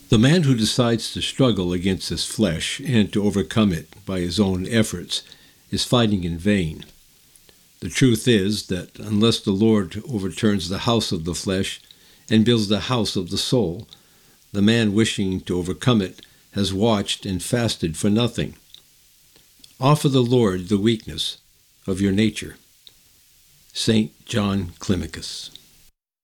The man who decides to struggle against his flesh and to overcome it by his own efforts is fighting in vain. The truth is that unless the Lord overturns the house of the flesh and builds the house of the soul, the man wishing to overcome it has watched and fasted for nothing. Offer the Lord the weakness of your nature. St. John Climacus.